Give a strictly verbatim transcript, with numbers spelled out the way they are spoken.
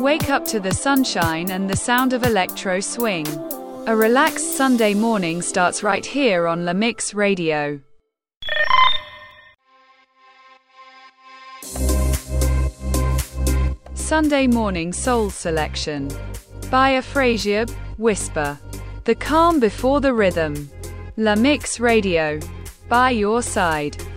Wake up to the sunshine and the sound of electro swing. A relaxed Sunday morning starts right here on La Mix Radio. Sunday Morning Soul Selection by Afrasia, Whisper. The calm before the rhythm. La Mix Radio. By your side.